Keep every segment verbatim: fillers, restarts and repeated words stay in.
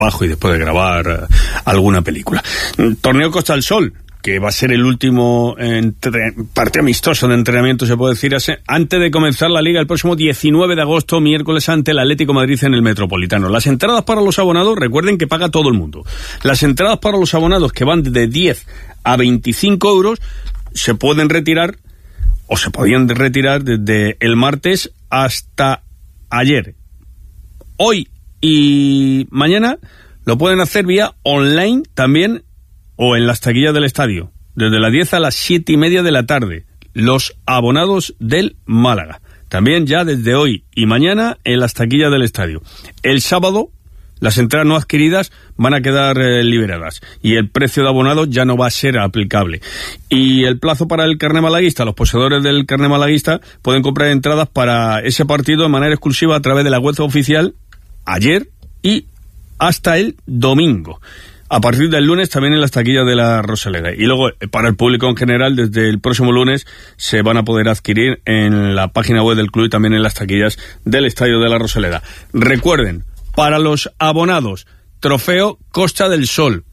y después de grabar uh, alguna película. Torneo Costa del Sol, que va a ser el último entre... parte amistoso de entrenamiento, se puede decir así, antes de comenzar la Liga el próximo diecinueve de agosto, miércoles, ante el Atlético de Madrid en el Metropolitano. Las entradas para los abonados, recuerden que paga todo el mundo. Las entradas para los abonados, que van de diez a veinticinco euros, se pueden retirar, o se podían retirar desde el martes hasta ayer. Hoy y mañana lo pueden hacer vía online también, o en las taquillas del estadio, desde las diez a las siete y media de la tarde, los abonados del Málaga. También ya desde hoy y mañana en las taquillas del estadio. El sábado, las entradas no adquiridas van a quedar eh, liberadas y el precio de abonado ya no va a ser aplicable. Y el plazo para el carné malaguista, los poseedores del carné malaguista pueden comprar entradas para ese partido de manera exclusiva a través de la web oficial ayer y hasta el domingo. A partir del lunes también en las taquillas de la Rosaleda. Y luego, para el público en general, desde el próximo lunes se van a poder adquirir en la página web del club y también en las taquillas del Estadio de la Rosaleda. Recuerden, para los abonados, Trofeo Costa del Sol,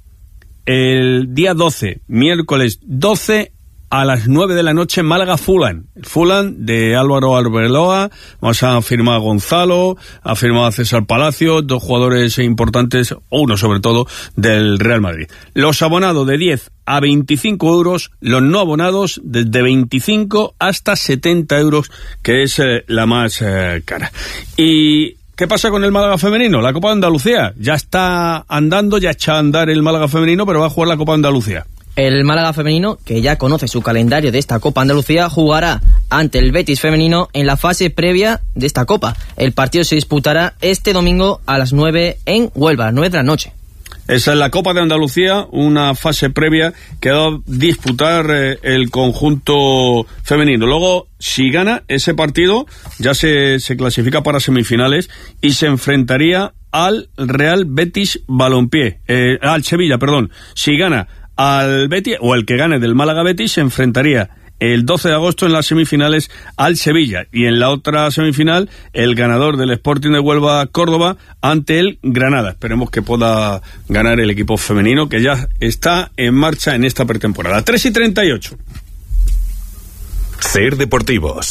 el día doce, miércoles doce, a las nueve de la noche, Málaga Fulham. Fulham de Álvaro Arbeloa. Vamos a firmar a Gonzalo, a firmar a César Palacio, dos jugadores importantes, uno sobre todo, del Real Madrid. Los abonados de diez a veinticinco euros, los no abonados desde veinticinco hasta setenta euros, que es eh, la más eh, cara. Y ¿qué pasa con el Málaga femenino? La Copa de Andalucía ya está andando, ya echa a andar el Málaga femenino, pero va a jugar la Copa de Andalucía. El Málaga femenino, que ya conoce su calendario de esta Copa Andalucía, jugará ante el Betis femenino en la fase previa de esta Copa. El partido se disputará este domingo a las nueve en Huelva, a las nueve de la noche. Esa es la Copa de Andalucía, una fase previa que va a disputar eh, el conjunto femenino. Luego, si gana ese partido, ya se, se clasifica para semifinales y se enfrentaría al Real Betis Balompié, eh, al Sevilla, perdón. Si gana al Betis, o el que gane del Málaga Betis, se enfrentaría el doce de agosto en las semifinales al Sevilla, y en la otra semifinal el ganador del Sporting de Huelva Córdoba ante el Granada. Esperemos que pueda ganar el equipo femenino, que ya está en marcha en esta pretemporada. tres y treinta y ocho. Ser Deportivos.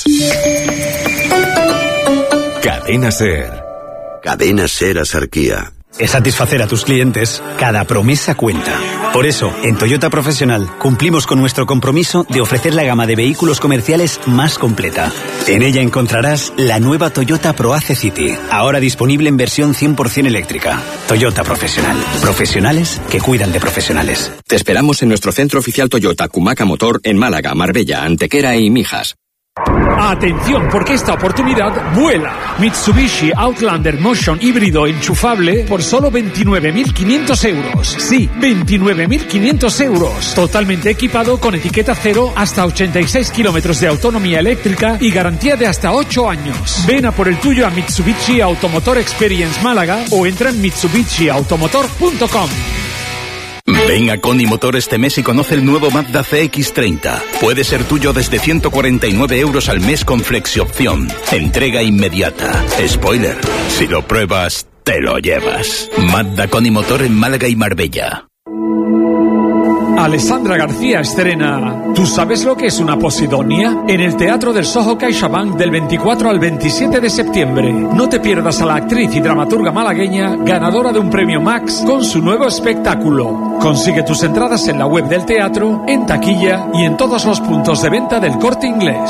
Cadena Ser. Cadena Ser Asarquía. Es satisfacer a tus clientes, cada promesa cuenta. Por eso, en Toyota Profesional, cumplimos con nuestro compromiso de ofrecer la gama de vehículos comerciales más completa. En ella encontrarás la nueva Toyota ProAce City, ahora disponible en versión cien por ciento eléctrica. Toyota Profesional. Profesionales que cuidan de profesionales. Te esperamos en nuestro centro oficial Toyota Cumaca Motor en Málaga, Marbella, Antequera y Mijas. Atención, porque esta oportunidad vuela. Mitsubishi Outlander Motion híbrido enchufable por solo veintinueve mil quinientos euros. Sí, veintinueve mil quinientos euros. Totalmente equipado con etiqueta cero, hasta ochenta y seis kilómetros de autonomía eléctrica y garantía de hasta ocho años. Ven a por el tuyo a Mitsubishi Automotor Experience Málaga o entra en mitsubishi automotor punto com. Ven a Coni Motor este mes y conoce el nuevo Mazda C X treinta. Puede ser tuyo desde ciento cuarenta y nueve euros al mes con flexi-opción. Entrega inmediata. Spoiler, si lo pruebas, te lo llevas. Mazda Coni Motor en Málaga y Marbella. Alessandra García estrena ¿Tú sabes lo que es una posidonia? En el Teatro del Soho CaixaBank del veinticuatro al veintisiete de septiembre. No te pierdas a la actriz y dramaturga malagueña ganadora de un premio Max con su nuevo espectáculo. Consigue tus entradas en la web del teatro, en taquilla y en todos los puntos de venta del Corte Inglés.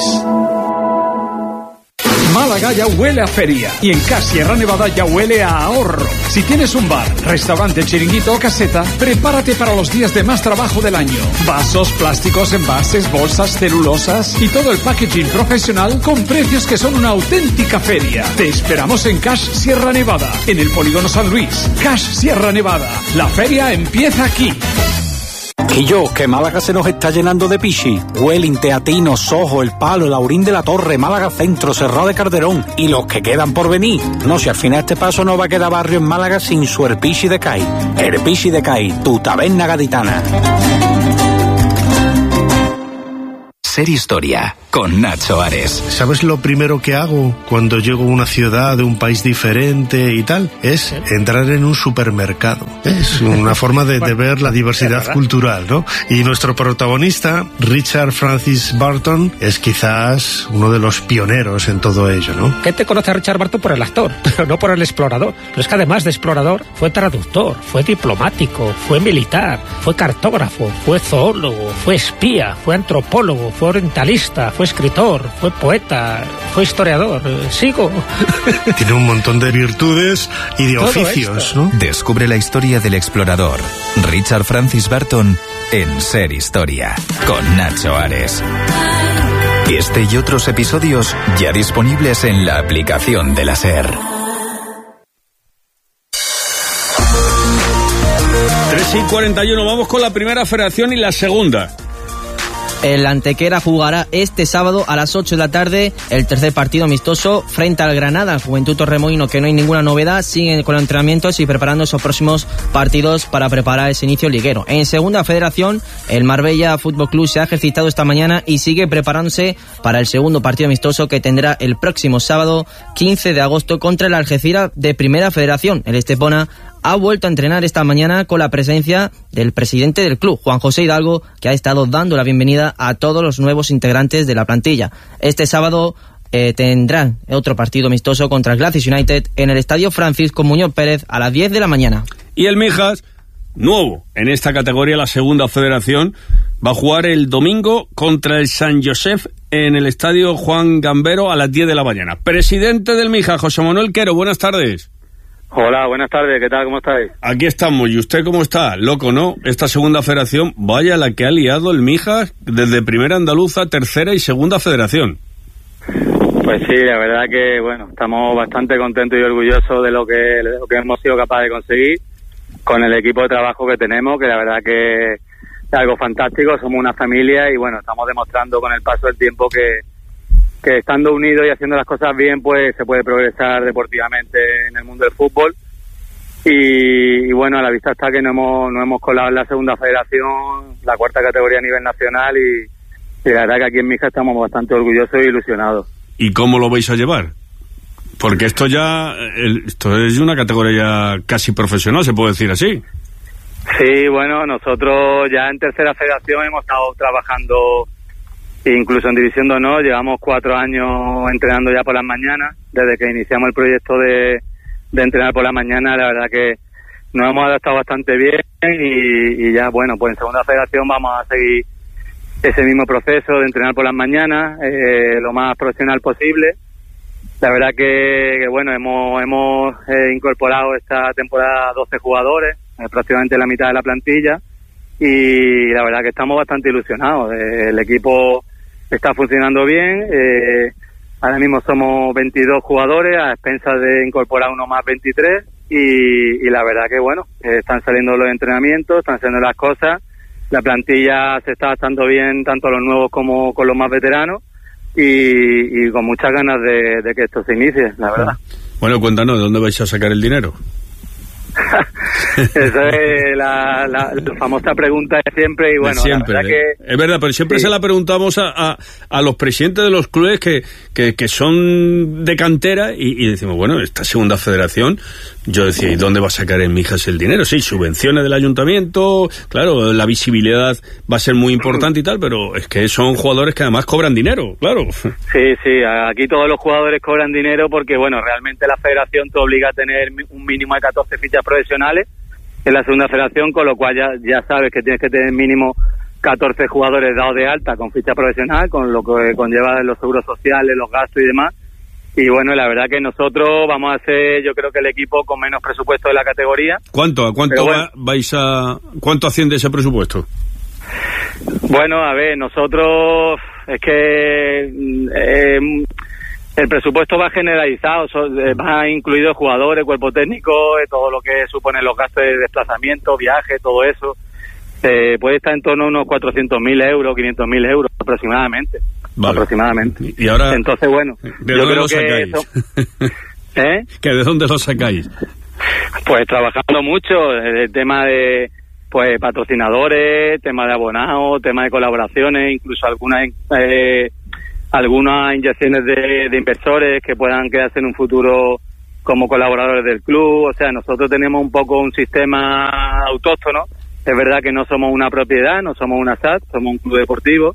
Málaga ya huele a feria y en Cash Sierra Nevada ya huele a ahorro. Si tienes un bar, restaurante, chiringuito o caseta, prepárate para los días de más trabajo del año. Vasos, plásticos, envases, bolsas, celulosas y todo el packaging profesional con precios que son una auténtica feria. Te esperamos en Cash Sierra Nevada, en el Polígono San Luis. Cash Sierra Nevada, la feria empieza aquí. Y yo, que Málaga se nos está llenando de pichi. Welling, Teatino, Soho, El Palo, Laurín de la Torre, Málaga Centro, Cerrado de Calderón y los que quedan por venir. No, si al final este paso no va a quedar barrio en Málaga sin su Herpichi de Cai. Herpichi de Cai, tu taberna gaditana. Ser Historia, con Nacho Ares. ¿Sabes lo primero que hago cuando llego a una ciudad de un país diferente y tal? Es entrar en un supermercado. Es una forma de, de ver la diversidad cultural, ¿no? Y nuestro protagonista, Richard Francis Burton, es quizás uno de los pioneros en todo ello, ¿no? Gente conoce a Richard Burton por el actor, pero no por el explorador. Pero es que además de explorador, fue traductor, fue diplomático, fue militar, fue cartógrafo, fue zoólogo, fue espía, fue antropólogo, fue orientalista, fue escritor, fue poeta, fue historiador. Sigo. Tiene un montón de virtudes y de Todo oficios, esto. ¿no? Descubre la historia del explorador, Richard Francis Burton, en Ser Historia, con Nacho Ares. Este y otros episodios ya disponibles en la aplicación de la SER. tres y cuarenta y uno, vamos con la primera federación y la segunda. El Antequera jugará este sábado a las ocho de la tarde el tercer partido amistoso frente al Granada. El Juventud Torremolino, que no hay ninguna novedad, siguen con los entrenamientos y preparando esos próximos partidos para preparar ese inicio liguero. En segunda federación, el Marbella Fútbol Club se ha ejercitado esta mañana y sigue preparándose para el segundo partido amistoso que tendrá el próximo sábado quince de agosto contra el Algeciras de Primera Federación. El Estepona ha vuelto a entrenar esta mañana con la presencia del presidente del club, Juan José Hidalgo, que ha estado dando la bienvenida a todos los nuevos integrantes de la plantilla. Este sábado eh, tendrán otro partido amistoso contra el Gladys United en el Estadio Francisco Muñoz Pérez a las diez de la mañana. Y el Mijas, nuevo en esta categoría, la segunda federación, va a jugar el domingo contra el San Josef en el Estadio Juan Gambero a las diez de la mañana. Presidente del Mijas, José Manuel Quero, buenas tardes. Hola, buenas tardes, ¿qué tal? ¿Cómo estáis? Aquí estamos, ¿y usted cómo está? Loco, ¿no? Esta segunda federación, vaya la que ha liado el Mijas desde primera andaluza, tercera y segunda federación. Pues sí, la verdad que, bueno, estamos bastante contentos y orgullosos de lo que, de lo que hemos sido capaces de conseguir con el equipo de trabajo que tenemos, que la verdad que es algo fantástico, somos una familia y, bueno, estamos demostrando con el paso del tiempo que que estando unidos y haciendo las cosas bien, pues se puede progresar deportivamente en el mundo del fútbol. Y, y bueno, a la vista está que no hemos, no hemos colado en la segunda federación, la cuarta categoría a nivel nacional, y, y la verdad que aquí en Mijas estamos bastante orgullosos e ilusionados. ¿Y cómo lo vais a llevar? Porque esto ya, el, esto es una categoría ya casi profesional, se puede decir así. Sí, bueno, nosotros ya en tercera federación hemos estado trabajando. Incluso en División de Honor llevamos cuatro años entrenando ya por las mañanas, desde que iniciamos el proyecto de, de entrenar por la mañana. La verdad que nos hemos adaptado bastante bien y, y ya, bueno, pues en segunda federación vamos a seguir ese mismo proceso de entrenar por las mañanas, eh, lo más profesional posible. La verdad que, que bueno, hemos, hemos eh, incorporado esta temporada doce jugadores, eh, prácticamente la mitad de la plantilla, y la verdad que estamos bastante ilusionados. Eh, el equipo está funcionando bien, eh, ahora mismo somos veintidós jugadores a expensas de incorporar uno más, veintitrés, y, y la verdad que bueno, eh, están saliendo los entrenamientos, están saliendo las cosas, la plantilla se está adaptando bien tanto los nuevos como con los más veteranos, y, y con muchas ganas de, de que esto se inicie, la verdad. Bueno, cuéntanos, ¿de dónde vais a sacar el dinero? Esa es la, la, la famosa pregunta de siempre, y bueno, siempre, la verdad ¿eh? que... Es verdad, pero siempre sí. Se la preguntamos a, a, a los presidentes de los clubes que, que, que son de cantera y, y decimos, bueno, esta segunda federación, yo decía, ¿y dónde va a sacar en Mijas el dinero? Sí, subvenciones del ayuntamiento, claro, la visibilidad va a ser muy importante y tal, pero es que son jugadores que además cobran dinero, claro. Sí, sí, aquí todos los jugadores cobran dinero porque, bueno, realmente la federación te obliga a tener un mínimo de catorce fichas profesionales en la segunda federación, con lo cual ya, ya sabes que tienes que tener mínimo catorce jugadores dados de alta con ficha profesional, con lo que conlleva los seguros sociales, los gastos y demás. Y bueno, la verdad que nosotros vamos a ser, yo creo que el equipo con menos presupuesto de la categoría. ¿Cuánto? ¿A cuánto bueno, va, vais a, cuánto asciende ese presupuesto? Bueno, a ver, nosotros es que eh, el presupuesto va generalizado, va incluido jugadores, cuerpo técnico, todo lo que supone los gastos de desplazamiento, viaje, todo eso. Eh, puede estar en torno a unos cuatrocientos mil euros, quinientos mil euros aproximadamente. Vale. Aproximadamente. Y ahora, entonces, bueno, ¿de dónde lo sacáis? Eso, ¿eh? ¿Que de dónde lo sacáis? Pues trabajando mucho, el tema de, pues patrocinadores, tema de abonados, tema de colaboraciones, incluso algunas eh, algunas inyecciones de, de inversores que puedan quedarse en un futuro como colaboradores del club. O sea, nosotros tenemos un poco un sistema autóctono. Es verdad que no somos una propiedad, no somos una S A T, somos un club deportivo.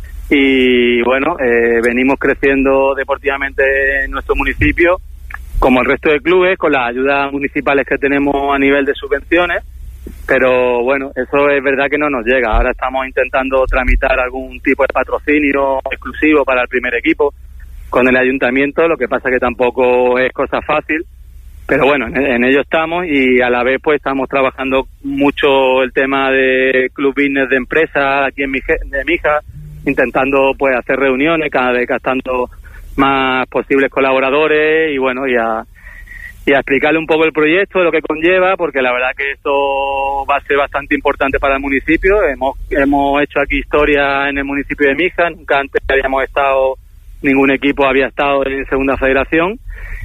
Y bueno, eh, venimos creciendo deportivamente en nuestro municipio, como el resto de clubes, con las ayudas municipales que tenemos a nivel de subvenciones. Pero bueno, eso es verdad que no nos llega. Ahora estamos intentando tramitar algún tipo de patrocinio exclusivo para el primer equipo con el ayuntamiento, lo que pasa que tampoco es cosa fácil. Pero bueno, en, en ello estamos, y a la vez pues estamos trabajando mucho el tema de club business de empresa aquí en Mije, de Mija, intentando pues hacer reuniones, cada vez captando más posibles colaboradores y bueno, y a, y a explicarle un poco el proyecto, lo que conlleva, porque la verdad que esto va a ser bastante importante para el municipio. Hemos, hemos hecho aquí historia en el municipio de Mija, nunca antes habíamos estado, ningún equipo había estado en Segunda Federación.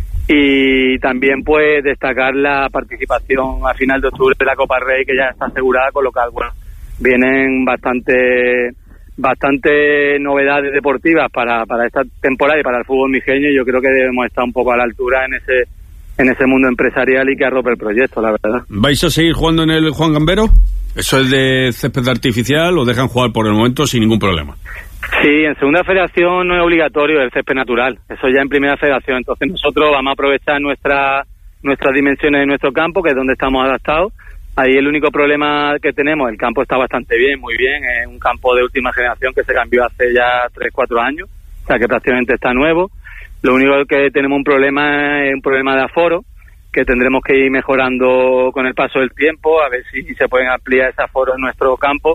Y también pues destacar la participación a final de octubre de la Copa Rey, que ya está asegurada, con lo cual bueno, vienen bastante bastante novedades deportivas para, para esta temporada y para el fútbol mijeño, y yo creo que debemos estar un poco a la altura en ese en ese mundo empresarial y que arrope el proyecto, la verdad. ¿Vais a seguir jugando en el Juan Gambero? ¿Eso es de césped artificial o dejan jugar por el momento sin ningún problema? Sí, en Segunda Federación no es obligatorio el césped natural, eso ya en Primera Federación. Entonces nosotros vamos a aprovechar nuestra, nuestras dimensiones de nuestro campo, que es donde estamos adaptados. Ahí el único problema que tenemos, el campo está bastante bien, muy bien, es un campo de última generación que se cambió hace ya tres, cuatro años, o sea que prácticamente está nuevo. Lo único que tenemos un problema es un problema de aforo, que tendremos que ir mejorando con el paso del tiempo, a ver si se pueden ampliar ese aforo en nuestro campo.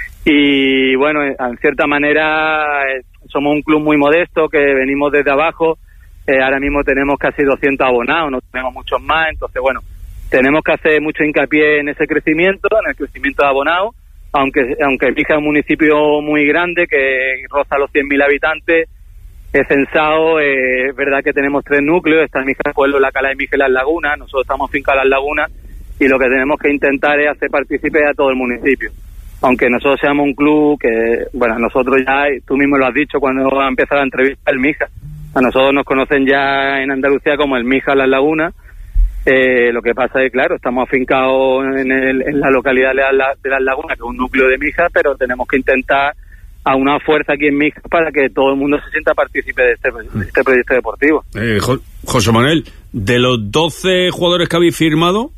Y bueno, en cierta manera eh, somos un club muy modesto, que venimos desde abajo. Eh, ahora mismo tenemos casi doscientos abonados, no tenemos muchos más, entonces bueno, tenemos que hacer mucho hincapié en ese crecimiento, en el crecimiento de abonados, aunque aunque Mija es un municipio muy grande que roza los cien mil habitantes. Es censado, eh, es verdad que tenemos tres núcleos, está Mija del Pueblo, la Cala de Mija y Las Lagunas. Nosotros estamos fincados en Las Lagunas, y lo que tenemos que intentar es hacer partícipe a todo el municipio. Aunque nosotros seamos un club que, bueno, nosotros ya, tú mismo lo has dicho cuando ha empezado la entrevista, el Mija. A nosotros nos conocen ya en Andalucía como el Mija Las Lagunas. Eh, lo que pasa es que, claro, estamos afincados en, el, en la localidad de, la, de Las Lagunas, que es un núcleo de Mija, pero tenemos que intentar a una fuerza aquí en Mija para que todo el mundo se sienta partícipe de este, de este proyecto deportivo. Eh, Jo- José Manuel, de los doce jugadores que habéis firmado,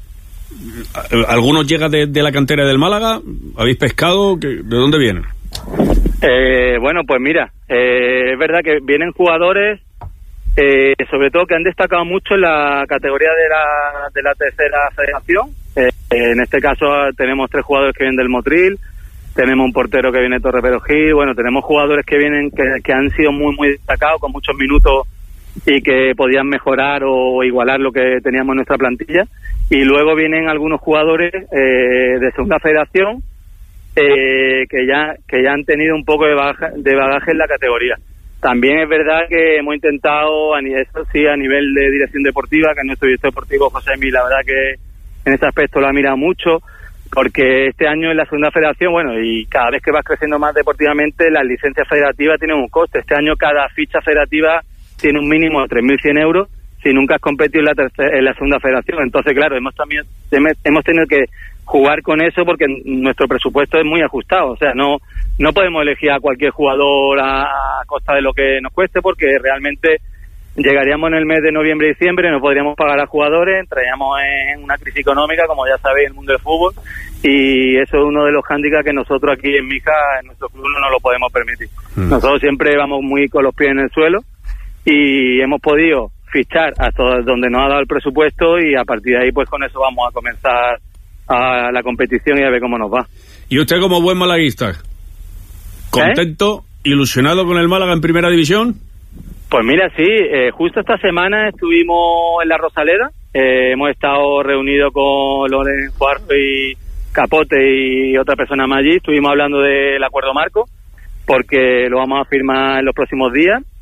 ¿algunos llegan de, de la cantera del Málaga? ¿Habéis pescado? ¿De dónde vienen? Eh, bueno, pues mira, eh, es verdad que vienen jugadores, eh, sobre todo que han destacado mucho en la categoría de la, de la tercera federación. Eh, en este caso tenemos tres jugadores que vienen del Motril, tenemos un portero que viene de Torre Perogil, bueno, tenemos jugadores que vienen que, que han sido muy muy destacados, con muchos minutos, y que podían mejorar o igualar lo que teníamos en nuestra plantilla. Y luego vienen algunos jugadores eh, de Segunda Federación eh, que ya que ya han tenido un poco de bagaje, de bagaje en la categoría. También es verdad que hemos intentado, a nivel, eso sí, a nivel de dirección deportiva, que nuestro director deportivo José Emil, la verdad que en ese aspecto lo ha mirado mucho, porque este año en la Segunda Federación, bueno, y cada vez que vas creciendo más deportivamente, las licencias federativas tienen un coste. Este año cada ficha federativa tiene un mínimo de tres mil cien euros si nunca has competido en la, tercera, en la Segunda Federación. Entonces, claro, hemos también hemos tenido que jugar con eso, porque nuestro presupuesto es muy ajustado. O sea, no no podemos elegir a cualquier jugador a, a costa de lo que nos cueste, porque realmente llegaríamos en el mes de noviembre y diciembre, no podríamos pagar a jugadores, entraríamos en una crisis económica, como ya sabéis, en el mundo del fútbol, y eso es uno de los hándicaps que nosotros aquí en Mija, en nuestro club, no nos lo podemos permitir. Mm. Nosotros siempre vamos muy con los pies en el suelo, y hemos podido fichar hasta donde nos ha dado el presupuesto, y a partir de ahí pues con eso vamos a comenzar a la competición y a ver cómo nos va. ¿Y usted, como buen malaguista, contento, ¿Eh? ilusionado con el Málaga en Primera División? Pues mira, sí, eh, justo esta semana estuvimos en la Rosaleda, eh, hemos estado reunidos con Loren Juarzo y Capote y otra persona más allí, estuvimos hablando del acuerdo marco, porque lo vamos a firmar en los próximos días.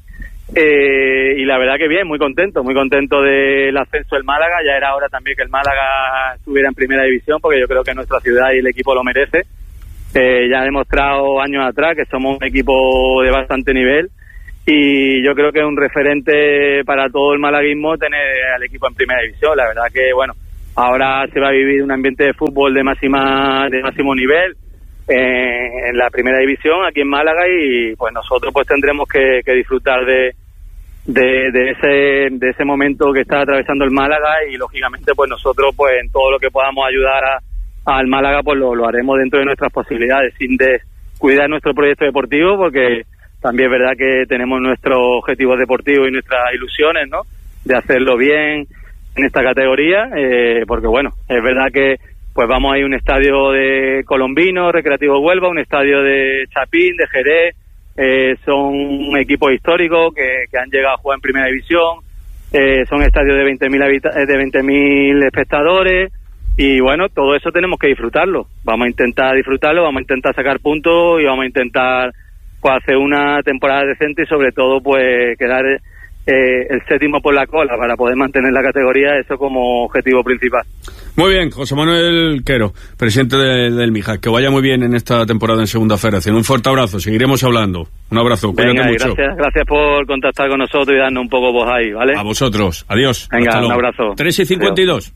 Eh, y la verdad que bien, muy contento, muy contento del ascenso del Málaga. Ya era hora también que el Málaga estuviera en primera división, porque yo creo que nuestra ciudad y el equipo lo merece. Eh, ya ha demostrado años atrás que somos un equipo de bastante nivel, y yo creo que es un referente para todo el malaguismo tener al equipo en primera división. La verdad que, bueno, ahora se va a vivir un ambiente de fútbol de máxima de máximo nivel eh, en la primera división aquí en Málaga, y pues nosotros pues tendremos que, que disfrutar de, de de ese de ese momento que está atravesando el Málaga, y lógicamente pues nosotros pues en todo lo que podamos ayudar a, al Málaga pues lo, lo haremos dentro de nuestras posibilidades, sin descuidar nuestro proyecto deportivo, porque también es verdad que tenemos nuestros objetivos deportivos y nuestras ilusiones, ¿no?, de hacerlo bien en esta categoría, eh, porque bueno, es verdad que pues vamos a ir a un estadio de Colombino, Recreativo Huelva, un estadio de Chapín, de Jerez, eh, son equipos históricos que, que han llegado a jugar en primera división, eh, son estadios de veinte mil habita- de veinte mil espectadores, y bueno, todo eso tenemos que disfrutarlo. Vamos a intentar disfrutarlo, vamos a intentar sacar puntos y vamos a intentar pues hacer una temporada decente, y sobre todo pues quedar eh, el séptimo por la cola para poder mantener la categoría, eso como objetivo principal. Muy bien, José Manuel Quero, presidente de, del Mijas, que vaya muy bien en esta temporada en Segunda Federación. Un fuerte abrazo, seguiremos hablando. Un abrazo, cuídate Venga, mucho. Gracias, gracias por contactar con nosotros y darnos un poco voz ahí, ¿vale? A vosotros, adiós. Venga, Hasta un luego. abrazo. tres y cincuenta y dos.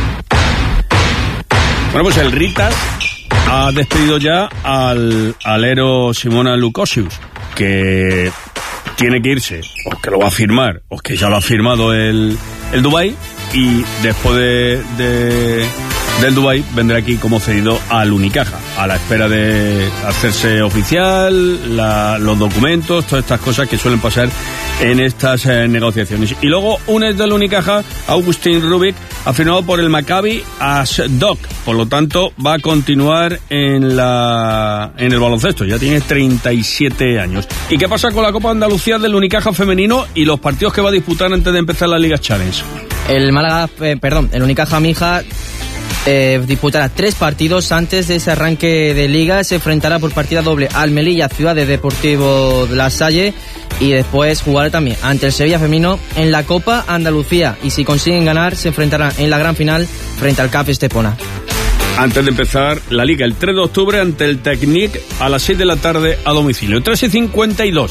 Bueno, pues el Ritas ha despedido ya al alero Simona Lukosius, que tiene que irse, o que lo va a firmar, o que ya lo ha firmado el, el Dubái, y después de, de del Dubái vendrá aquí como cedido al Unicaja, a la espera de hacerse oficial, la, los documentos, todas estas cosas que suelen pasar en estas eh, negociaciones. Y luego un ex del Unicaja, Augustin Rubik, ha firmado por el Maccabi Ashdod, por lo tanto va a continuar en la en el baloncesto, ya tiene treinta y siete años. ¿Y qué pasa con la Copa Andalucía del Unicaja femenino y los partidos que va a disputar antes de empezar la Liga Challenge? El Málaga, eh, perdón, el Unicaja Mija eh, disputará tres partidos antes de ese arranque de Liga. Se enfrentará por partida doble al Melilla Ciudad de Deportivo de La Salle, y después jugará también ante el Sevilla femenino en la Copa Andalucía, y si consiguen ganar se enfrentarán en la gran final frente al C A F Estepona. Antes de empezar la Liga, el tres de octubre ante el Technic a las seis de la tarde a domicilio. tres y cincuenta y dos.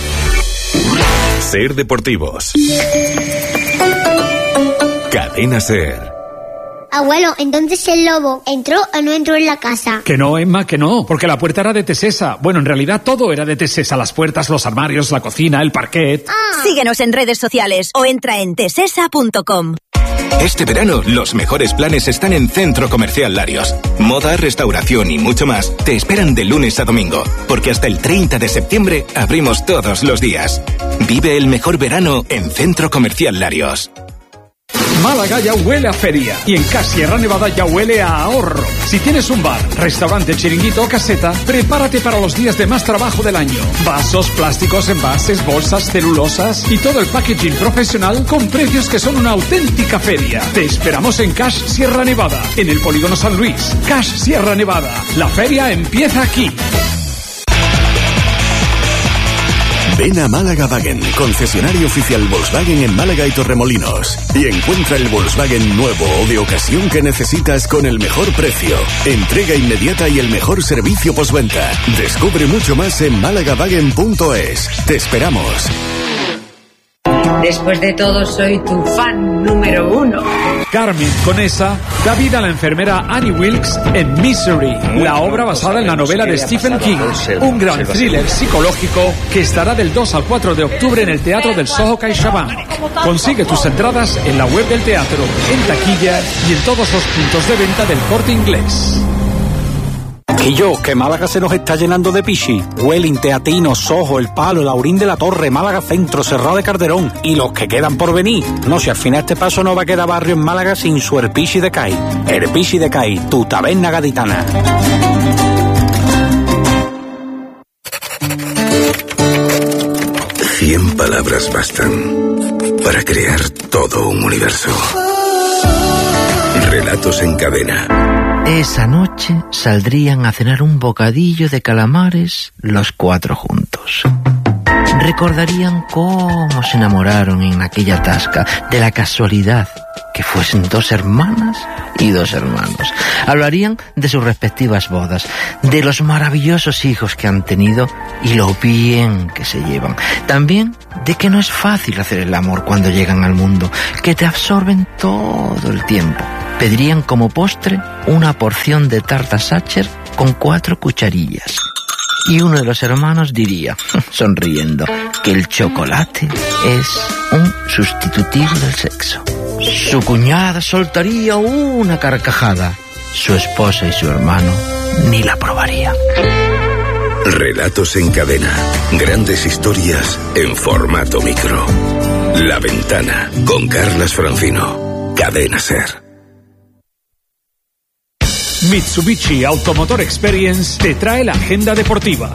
Ser Deportivos. Cadena Ser. Abuelo, entonces el lobo ¿entró o no entró en la casa? Que no, Emma, que no, porque la puerta era de Tesesa. Bueno, en realidad todo era de Tesesa, las puertas, los armarios, la cocina, el parquet. Ah. Síguenos en redes sociales o entra en tesesa punto com. Este verano, los mejores planes están en Centro Comercial Larios. Moda, restauración y mucho más te esperan de lunes a domingo, porque hasta el treinta de septiembre abrimos todos los días. Vive el mejor verano en Centro Comercial Larios. Málaga ya huele a feria, y en Cash Sierra Nevada ya huele a ahorro. Si tienes un bar, restaurante, chiringuito o caseta, prepárate para los días de más trabajo del año. Vasos, plásticos, envases, bolsas, celulosas y todo el packaging profesional con precios que son una auténtica feria. Te esperamos en Cash Sierra Nevada, en el Polígono San Luis. Cash Sierra Nevada, la feria empieza aquí. Ven a Málaga Wagen, concesionario oficial Volkswagen en Málaga y Torremolinos, y encuentra el Volkswagen nuevo o de ocasión que necesitas con el mejor precio, entrega inmediata y el mejor servicio postventa. Descubre mucho más en málaga wagen punto es. Te esperamos. Después de todo, soy tu fan número uno. Carmen Conesa da vida a la enfermera Annie Wilkes en Misery, la obra basada en la novela de Stephen King, un gran thriller psicológico que estará del dos al cuatro de octubre en el Teatro del Soho CaixaBank. Consigue tus entradas en la web del teatro, en taquilla y en todos los puntos de venta del Corte Inglés. Y yo, que Málaga se nos está llenando de pichi. Welling, Teatino, Soho, El Palo, el Aurín de la Torre, Málaga Centro, Serrado de Calderón y los que quedan por venir. No, si al final este paso no va a quedar barrio en Málaga sin su Herpichi de Cai. Herpichi de Cai, tu taberna gaditana. Cien palabras bastan para crear todo un universo. Relatos en cadena. Esa noche saldrían a cenar un bocadillo de calamares los cuatro juntos. Recordarían cómo se enamoraron en aquella tasca, de la casualidad que fuesen dos hermanas y dos hermanos. Hablarían de sus respectivas bodas, de los maravillosos hijos que han tenido y lo bien que se llevan. También de que no es fácil hacer el amor cuando llegan al mundo, que te absorben todo el tiempo. Pedirían como postre una porción de tarta Sacher con cuatro cucharillas. Y uno de los hermanos diría, sonriendo, que el chocolate es un sustitutivo del sexo. Su cuñada soltaría una carcajada. Su esposa y su hermano ni la probarían. Relatos en cadena. Grandes historias en formato micro. La Ventana, con Carlas Francino. Cadena SER. Mitsubishi Automotor Experience te trae la agenda deportiva.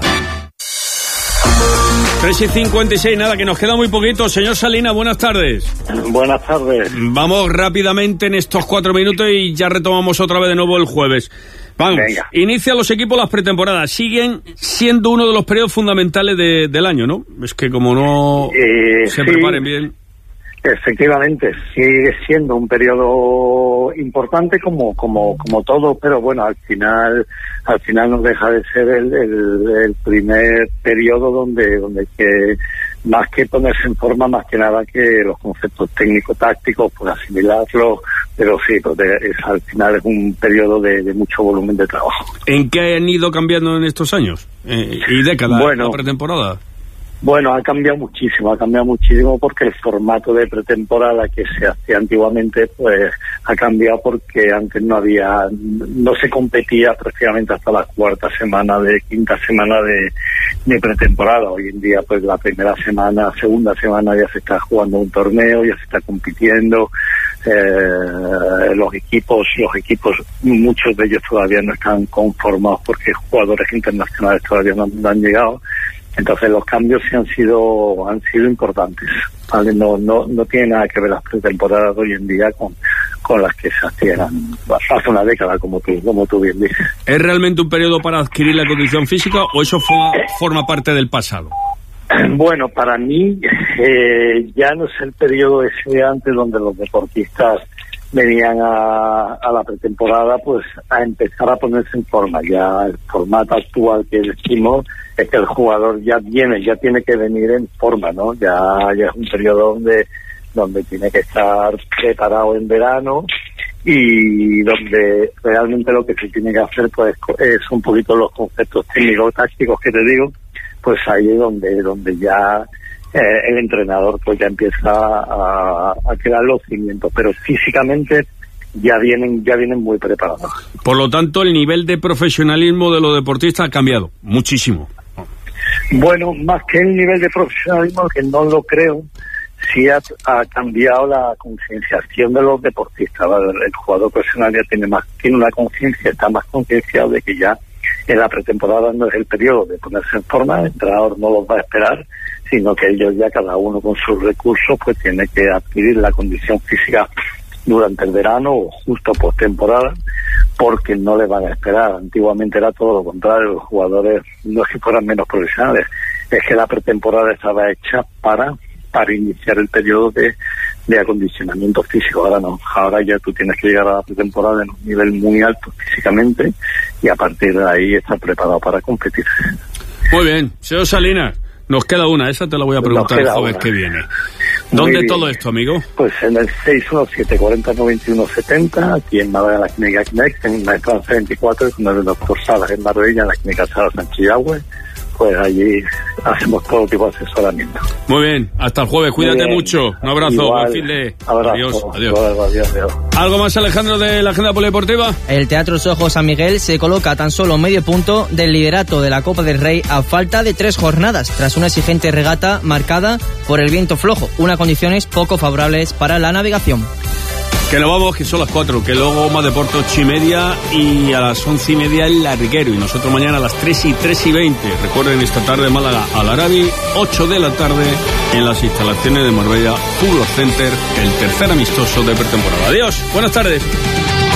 tres y cincuenta y seis, nada, que nos queda muy poquito. Señor Salinas, buenas tardes. Buenas tardes. Vamos rápidamente en estos cuatro minutos y ya retomamos otra vez de nuevo el jueves. Vamos, venga. Inician los equipos las pretemporadas. Siguen siendo uno de los periodos fundamentales de, del año, ¿no? Es que como no eh, se sí. preparen bien... Efectivamente, sigue siendo un periodo importante como como como todo, pero bueno, al final al final no deja de ser el, el, el primer periodo donde donde hay que más que ponerse en forma, más que nada que los conceptos técnico-tácticos, pues asimilarlos, pero sí, pues de, es, al final es un periodo de, de mucho volumen de trabajo. ¿En qué han ido cambiando en estos años eh, y décadas bueno, la pretemporada? Bueno, ha cambiado muchísimo, ha cambiado muchísimo porque el formato de pretemporada que se hacía antiguamente, pues ha cambiado porque antes no había, no se competía prácticamente hasta la cuarta semana de, quinta semana de, de pretemporada. Hoy en día, pues la primera semana, segunda semana ya se está jugando un torneo, ya se está compitiendo. Eh, los equipos, los equipos, muchos de ellos todavía no están conformados porque jugadores internacionales todavía no, no han llegado. Entonces los cambios sí han sido han sido importantes, ¿vale? No no no tiene nada que ver las pretemporadas de hoy en día con con las que se hacían hace una década, como tú como tú bien dices. ¿Es realmente un periodo para adquirir la condición física o eso forma, forma parte del pasado? Bueno, para mí eh, ya no es el periodo ese de antes donde los deportistas venían a, a la pretemporada pues a empezar a ponerse en forma. Ya el formato actual que decimos es que el jugador ya viene, ya tiene que venir en forma, ¿no? Ya, ya es un periodo donde, donde tiene que estar preparado en verano y donde realmente lo que se tiene que hacer pues es un poquito los conceptos técnicos tácticos que te digo, pues ahí es donde, donde ya eh, el entrenador pues ya empieza a, a crear los cimientos, pero físicamente ya vienen ya vienen muy preparados. Por lo tanto, el nivel de profesionalismo de los deportistas ha cambiado muchísimo. Bueno, más que el nivel de profesionalismo, que no lo creo, sí ha, ha cambiado la concienciación de los deportistas, ¿vale? El jugador profesional ya tiene más tiene una conciencia, está más concienciado de que ya en la pretemporada no es el periodo de ponerse en forma, el entrenador no los va a esperar, sino que ellos ya cada uno con sus recursos pues tiene que adquirir la condición física durante el verano o justo postemporada, porque no le van a esperar. Antiguamente era todo lo contrario, los jugadores no es que fueran menos profesionales, es que la pretemporada estaba hecha para para iniciar el periodo de, de acondicionamiento físico. Ahora no, ahora ya tú tienes que llegar a la pretemporada en un nivel muy alto físicamente y a partir de ahí estar preparado para competir. Muy bien, señor Salinas, nos queda una, esa te la voy a preguntar el jueves que viene. ¿Dónde todo esto, amigo? Pues en el seis uno siete, cuarenta, noventa y uno, setenta, aquí en Málaga, en la Clínica Kinex, en la Esperanza veinticuatro, con el doctor Salas en Marbella, en la Clínica Salas Sánchez Yagüe. Pues allí hacemos todo tipo de asesoramiento. Muy bien, hasta el jueves, cuídate mucho. Un abrazo, igual, buen fin de... Abrazo, adiós, adiós. Adiós, adiós, adiós. ¿Algo más, Alejandro, de la agenda polideportiva? El Teatro Sojo San Miguel se coloca tan solo medio punto del liderato de la Copa del Rey a falta de tres jornadas, tras una exigente regata marcada por el viento flojo, unas condiciones poco favorables para la navegación. Que nos vamos, que son las cuatro, que luego más deporte ocho y media y a las once y media el larguero. Y nosotros mañana a las tres y tres y veinte. Recuerden, esta tarde Málaga al Arabi, ocho de la tarde en las instalaciones de Marbella Fútbol Center, el tercer amistoso de pretemporada. Adiós, buenas tardes.